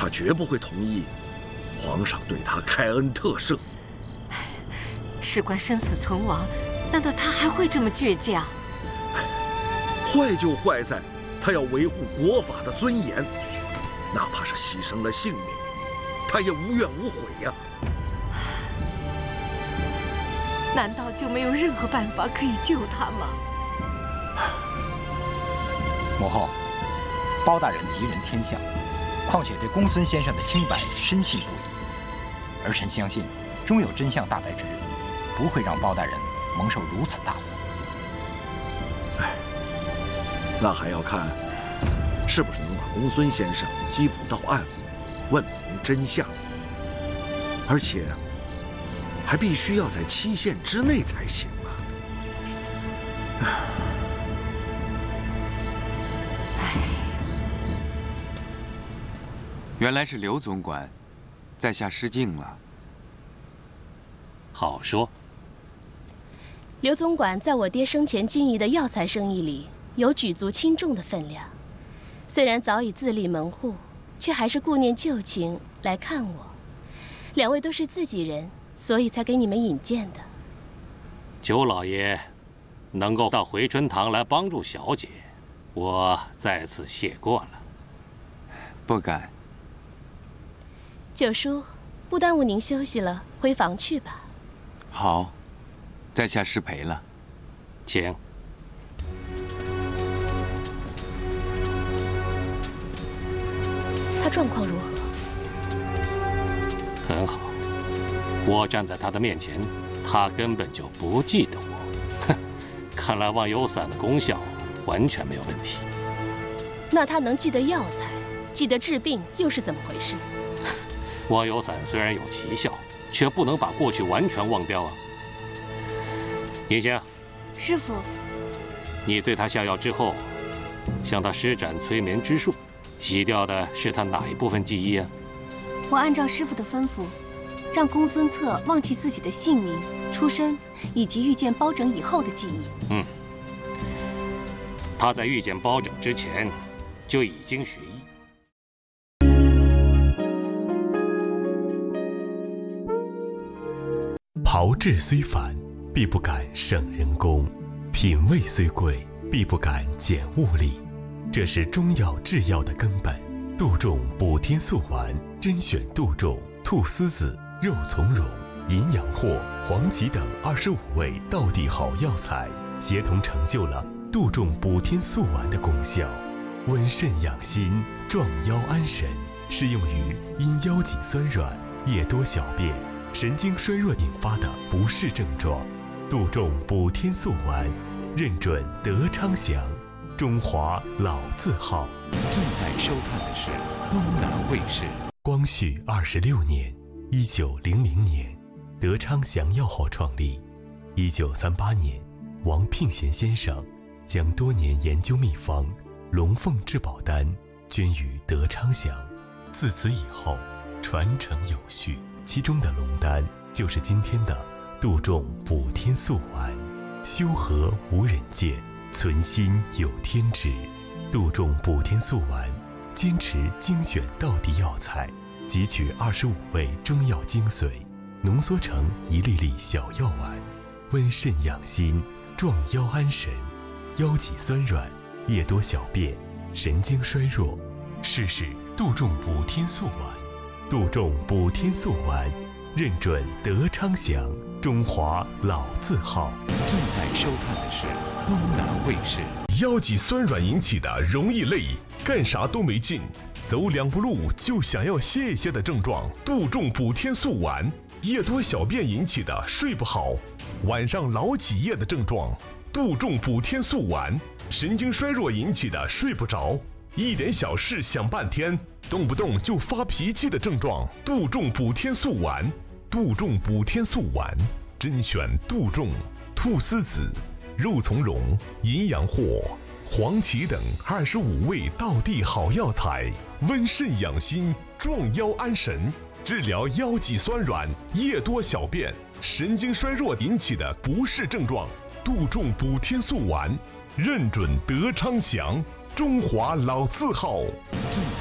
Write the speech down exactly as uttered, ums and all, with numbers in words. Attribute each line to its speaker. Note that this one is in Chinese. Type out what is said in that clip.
Speaker 1: 他绝不会同意皇上对他开恩特赦。
Speaker 2: 事关生死存亡，难道他还会这么倔强？
Speaker 1: 坏就坏在他要维护国法的尊严，哪怕是牺牲了性命，他也无怨无悔呀。
Speaker 2: 难道就没有任何办法可以救他吗？
Speaker 3: 母后，包大人吉人天相，况且对公孙先生的清白深信不疑，儿臣相信，终有真相大白之日，不会让包大人蒙受如此大祸。
Speaker 1: 哎，那还要看是不是能把公孙先生缉捕到案，问明真相，而且还必须要在期限之内才行啊！
Speaker 2: 唉，
Speaker 4: 原来是刘总管，在下失敬了。
Speaker 5: 好说。
Speaker 6: 刘总管在我爹生前经营的药材生意里有举足轻重的分量，虽然早已自立门户，却还是顾念旧情来看我。两位都是自己人，所以才给你们引荐的。
Speaker 5: 九老爷能够到回春堂来帮助小姐，我再次谢过了。
Speaker 4: 不敢。
Speaker 6: 九叔，不耽误您休息了，回房去吧。
Speaker 4: 好，在下失陪了。
Speaker 5: 请。
Speaker 6: 他状况如何？
Speaker 5: 很好。我站在他的面前，他根本就不记得我。哼，看来忘忧散的功效完全没有问题。
Speaker 6: 那他能记得药材，记得治病，又是怎么回事？
Speaker 5: 忘忧散虽然有奇效，却不能把过去完全忘掉啊。银星，
Speaker 7: 师傅，
Speaker 5: 你对他下药之后，向他施展催眠之术，洗掉的是他哪一部分记忆啊？
Speaker 7: 我按照师傅的吩咐，让公孙策忘记自己的姓名、出身以及遇见包拯以后的记忆。
Speaker 5: 嗯，他在遇见包拯之前就已经学艺。
Speaker 8: 炮制虽繁，必不敢胜人工；品味虽贵，必不敢减物力。这是中药制药的根本。杜仲补天素丸，甄选杜仲、菟丝子、肉苁蓉、银阳藿、黄芪等二十五味道地好药材，协同成就了杜仲补天素丸的功效，温肾养心，壮腰安神，适用于因腰脊酸软、夜多小便、神经衰弱引发的不适症状。杜仲补天素丸，认准德昌祥，中华老字号。
Speaker 9: 正在收看的是东南卫视。
Speaker 8: 光绪二十六年，一九零零年，德昌祥药号创立。一九三八年，王聘贤先生将多年研究秘方龙凤至宝丹捐于德昌祥，自此以后传承有序。其中的龙丹就是今天的杜仲补天素丸。修和无人见，存心有天知。杜仲补天素丸坚持精选道地药材，汲取二十五味中药精髓，浓缩成一粒粒小药丸，温肾养心，壮腰安神，腰脊酸软、夜多小便、神经衰弱，试试杜仲补天素丸。杜仲补天素丸，认准德昌祥，中华老字号。
Speaker 9: 正在收看的是东南卫视。
Speaker 10: 腰脊酸软引起的容易累，干啥都没劲，走两步路就想要歇一歇的症状，杜仲补天素丸；夜多小便引起的睡不好，晚上老起夜的症状，杜仲补天素丸；神经衰弱引起的睡不着，一点小事想半天，动不动就发脾气的症状，杜仲补天素丸。杜仲补天素丸，甄选杜仲、菟丝子、肉苁蓉、银阳藿、黄芪等二十五味道地好药材，温肾养心，壮腰安神，治疗腰脊酸软、夜多小便、神经衰弱引起的不适症状。杜仲补天素丸，认准德昌祥，中华老字号。
Speaker 9: 正